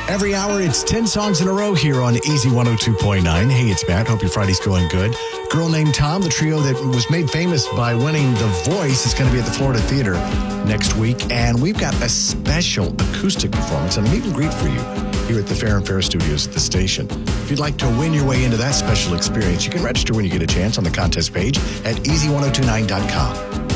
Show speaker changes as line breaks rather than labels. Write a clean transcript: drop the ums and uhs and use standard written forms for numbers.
Every hour, it's 10 songs in a row here on Easy 102.9. Hey, it's Matt. Hope your Friday's going good. Girl Named Tom, the trio that was made famous by winning The Voice, is going to be at the Florida Theater next week. And we've got a special acoustic performance and a meet and greet for you here at the Fair and Fair Studios at the station. If you'd like to win your way into that special experience, you can register when you get a chance on the contest page at easy1029.com.